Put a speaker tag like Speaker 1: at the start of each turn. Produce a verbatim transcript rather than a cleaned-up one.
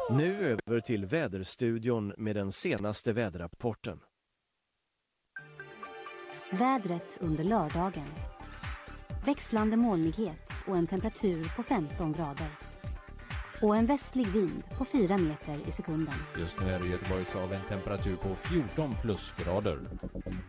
Speaker 1: Nu över till väderstudion med den senaste väderrapporten.
Speaker 2: Vädret under lördagen. Växlande molnighet och en temperatur på femton grader. Och en västlig vind på fyra meter i sekunden.
Speaker 3: Just nu är det Göteborgshav en temperatur på fjorton plusgrader.